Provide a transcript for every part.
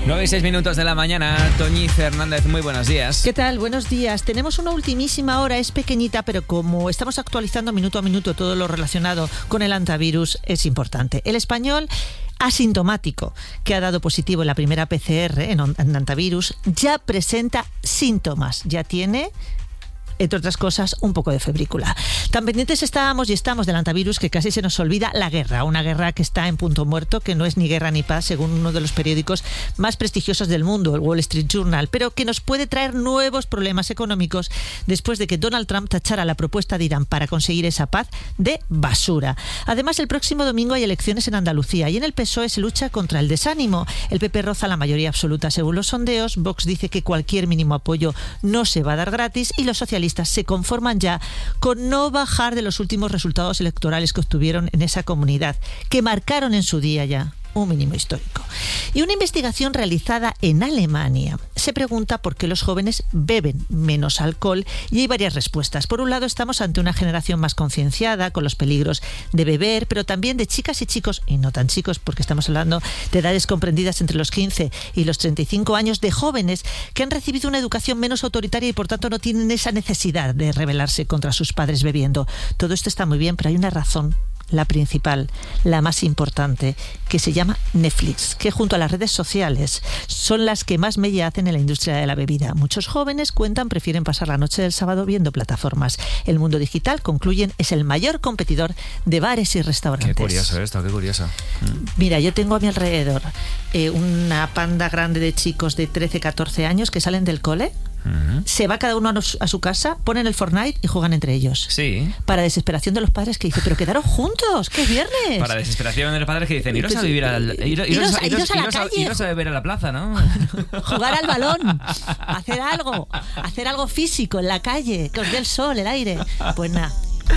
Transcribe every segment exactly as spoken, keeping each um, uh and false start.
nueve y seis minutos de la mañana. Toñi Fernández, muy buenos días. ¿Qué tal? Buenos días. Tenemos una ultimísima hora, es pequeñita, pero como estamos actualizando minuto a minuto todo lo relacionado con el antivirus, es importante. El español asintomático que ha dado positivo en la primera P C R en, en antivirus ya presenta síntomas, ya tiene, entre otras cosas, un poco de febrícula. Tan pendientes estábamos y estamos del antivirus que casi se nos olvida la guerra, una guerra que está en punto muerto, que no es ni guerra ni paz, según uno de los periódicos más prestigiosos del mundo, el Wall Street Journal, pero que nos puede traer nuevos problemas económicos después de que Donald Trump tachara la propuesta de Irán para conseguir esa paz de basura. Además, el próximo domingo hay elecciones en Andalucía y en el P S O E se lucha contra el desánimo. El P P roza la mayoría absoluta según los sondeos, Vox dice que cualquier mínimo apoyo no se va a dar gratis y los socialistas se conforman ya con no bajar de los últimos resultados electorales que obtuvieron en esa comunidad, que marcaron en su día ya un mínimo histórico. Y una investigación realizada en Alemania se pregunta por qué los jóvenes beben menos alcohol y hay varias respuestas. Por un lado, estamos ante una generación más concienciada con los peligros de beber, pero también de chicas y chicos, y no tan chicos porque estamos hablando de edades comprendidas entre los quince y los treinta y cinco años, de jóvenes que han recibido una educación menos autoritaria y por tanto no tienen esa necesidad de rebelarse contra sus padres bebiendo. Todo esto está muy bien, pero hay una razón, la principal, la más importante, que se llama Netflix, que junto a las redes sociales son las que más mella hacen en la industria de la bebida. Muchos jóvenes, cuentan, prefieren pasar la noche del sábado viendo plataformas. El mundo digital, concluyen, es el mayor competidor de bares y restaurantes. Qué curioso esto, qué curioso. Mira, yo tengo a mi alrededor eh, una panda grande de chicos de trece, catorce años que salen del cole. Uh-huh. Se va cada uno a su casa, ponen el Fortnite y juegan entre ellos. Sí. Para desesperación de los padres que dicen, pero quedaros juntos, que es viernes. Para desesperación de los padres que dicen, iros a vivir al, iros, iros, iros, iros, a, iros, a, iros a beber a la plaza, ¿no? Jugar al balón, hacer algo, hacer algo físico en la calle, que os dé el sol, el aire. Pues nada.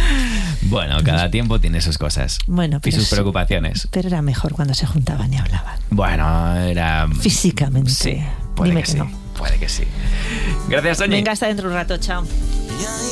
Bueno, cada tiempo tiene sus cosas, bueno, y sus sí, preocupaciones. Pero era mejor cuando se juntaban y hablaban. Bueno, era... físicamente. Sí, puede Dime que, que sí, no. puede que sí. Gracias, Sonia. Venga, hasta dentro de un rato, chao.